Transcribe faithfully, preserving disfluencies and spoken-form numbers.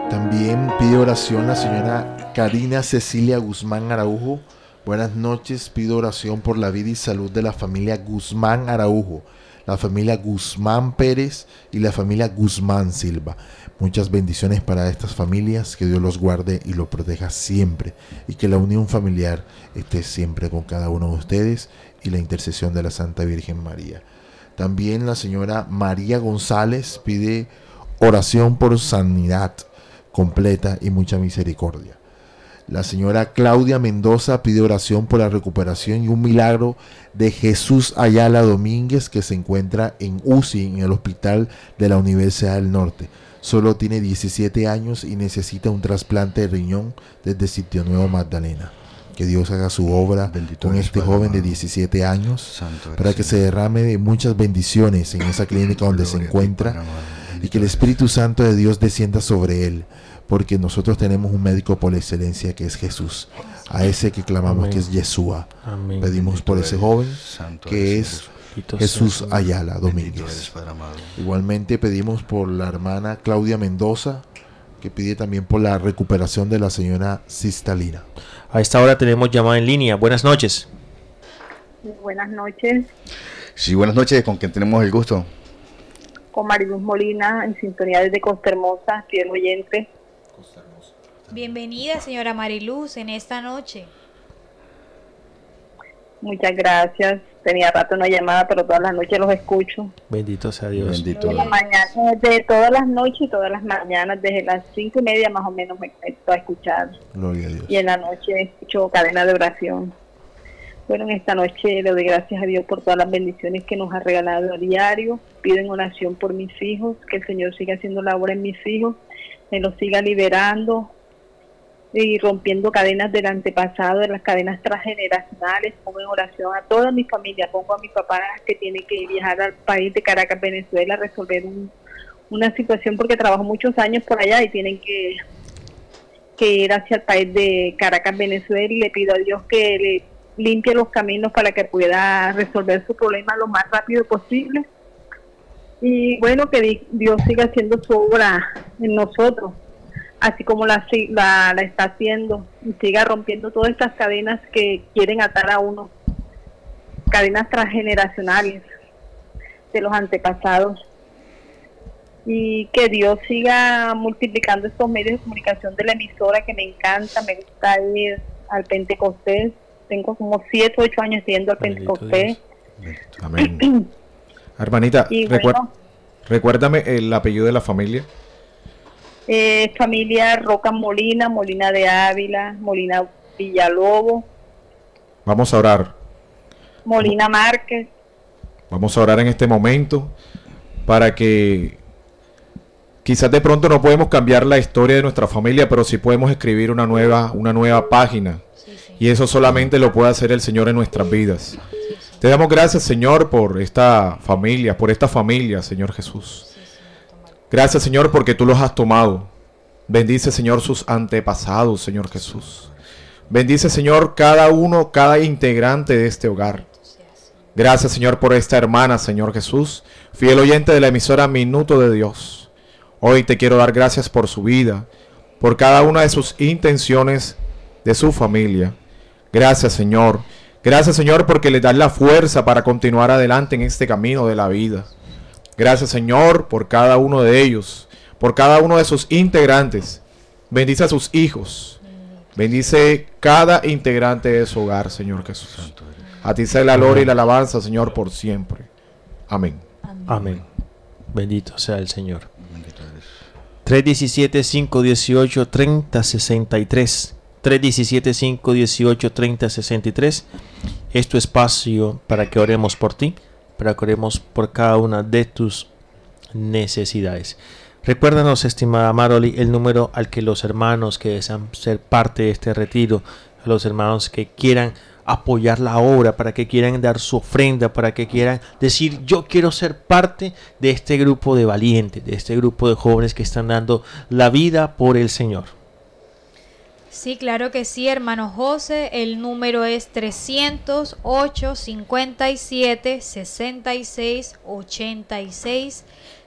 También pide oración la señora Karina Cecilia Guzmán Araujo. Buenas noches, pido oración por la vida y salud de la familia Guzmán Araujo, la familia Guzmán Pérez y la familia Guzmán Silva. Muchas bendiciones para estas familias, que Dios los guarde y los proteja siempre, y que la unión familiar esté siempre con cada uno de ustedes, y la intercesión de la Santa Virgen María. También la señora María González pide oración por sanidad completa y mucha misericordia. La señora Claudia Mendoza pide oración por la recuperación y un milagro de Jesús Ayala Domínguez, que se encuentra en U C I, en el hospital de la Universidad del Norte. Solo tiene diecisiete años y necesita un trasplante de riñón desde Sitio Nuevo, Magdalena. Que Dios haga su obra Bendito con este joven de diecisiete años, Santo para que se derrame muchas bendiciones en esa clínica donde se encuentra, y que el Espíritu Santo de Dios descienda sobre él, porque nosotros tenemos un médico por excelencia que es Jesús, a ese que clamamos Amén. Que es Yeshua. Amén. Pedimos Bendito por ese joven Santo que es Jesús Ayala Domínguez. Igualmente pedimos por la hermana Claudia Mendoza, que pide también por la recuperación de la señora Sistalina. A esta hora tenemos llamada en línea. Buenas noches. Buenas noches. Sí, buenas noches. ¿Con quién tenemos el gusto? Con Mariluz Molina, en sintonía desde Costa Hermosa, fiel oyente. Bienvenida, señora Mariluz, en esta noche. Muchas gracias. Tenía rato una llamada, pero todas las noches los escucho. Bendito sea Dios. Bendito de, la mañana, de todas las noches y todas las mañanas, desde las cinco y media más o menos me conecto a escuchar. Gloria a Dios. Y en la noche escucho cadena de oración. Bueno, en esta noche le doy gracias a Dios por todas las bendiciones que nos ha regalado a diario. Pido en oración por mis hijos, que el Señor siga haciendo la obra en mis hijos, me los siga liberando y rompiendo cadenas del antepasado, de las cadenas transgeneracionales. Pongo en oración a toda mi familia, pongo a mi papá que tiene que viajar al país de Caracas, Venezuela, a resolver un, una situación porque trabajó muchos años por allá y tienen que, que ir hacia el país de Caracas, Venezuela, y le pido a Dios que le limpie los caminos para que pueda resolver su problema lo más rápido posible. Y bueno, que Dios siga haciendo su obra en nosotros, así como la, la, la está haciendo, y siga rompiendo todas estas cadenas que quieren atar a uno, cadenas transgeneracionales de los antepasados, y que Dios siga multiplicando estos medios de comunicación de la emisora, que me encanta. Me gusta ir al Pentecostés, tengo como siete o ocho años yendo al Pentecostés. Amén. Hermanita, y recuer- bueno, recuérdame el apellido de la familia. Eh, familia Roca Molina, Molina de Ávila, Molina Villalobos. Vamos a orar. Molina Márquez. Vamos a orar en este momento para que quizás de pronto no podemos cambiar la historia de nuestra familia, pero sí podemos escribir una nueva, una nueva página. Sí, sí. Y eso solamente lo puede hacer el Señor en nuestras vidas. Sí, sí. Te damos gracias, Señor, por esta familia, por esta familia, Señor Jesús. Gracias, Señor, porque tú los has tomado. Bendice, Señor, sus antepasados, Señor Jesús. Bendice, Señor, cada uno, cada integrante de este hogar. Gracias, Señor, por esta hermana, Señor Jesús, fiel oyente de la emisora Minuto de Dios. Hoy te quiero dar gracias por su vida, por cada una de sus intenciones de su familia. Gracias, Señor. Gracias, Señor, porque le das la fuerza para continuar adelante en este camino de la vida. Gracias, Señor, por cada uno de ellos, por cada uno de sus integrantes. Bendice a sus hijos. Bendice cada integrante de su hogar, Señor Jesús. A ti sea la gloria y la alabanza, Señor, por siempre. Amén. Amén. Amén. Bendito sea el Señor. tres diecisiete, cinco dieciocho, treinta sesenta y tres. tres diecisiete, cinco dieciocho, treinta sesenta y tres. Es tu espacio para que oremos por ti, para que oremos por cada una de tus necesidades. Recuérdanos, estimada Maroli, el número al que los hermanos que desean ser parte de este retiro, a los hermanos que quieran apoyar la obra, para que quieran dar su ofrenda, para que quieran decir: yo quiero ser parte de este grupo de valientes, de este grupo de jóvenes que están dando la vida por el Señor. Sí, claro que sí, hermano José. El número es trescientos ocho, cincuenta y siete, sesenta y seis, ochenta y seis.